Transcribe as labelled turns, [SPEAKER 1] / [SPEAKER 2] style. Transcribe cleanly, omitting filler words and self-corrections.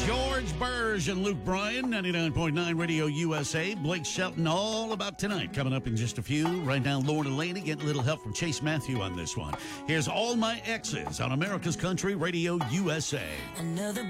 [SPEAKER 1] George Burge and Luke Bryan, 99.9 Radio USA. Blake Shelton, all about tonight. Coming up in just a few. Right now, Lorna Laney getting a little help from Chase Matthew on this one. Here's All My Exes on America's Country Radio USA.
[SPEAKER 2] Another